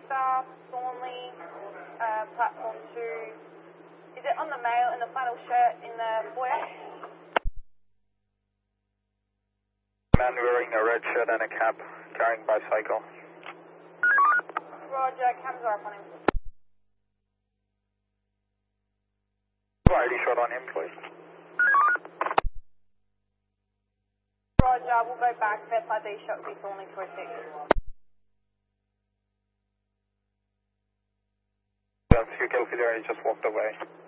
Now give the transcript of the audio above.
staff, Thornley, platform 2. Is it on the male in the flannel shirt in the foyer? Man wearing a red shirt and a cap, carrying bicycle. Roger, cams are up on him. ID shot on him, please. Roger, we'll go back. Best ID shot will be Thornley 206. Few kills there, he just walked away.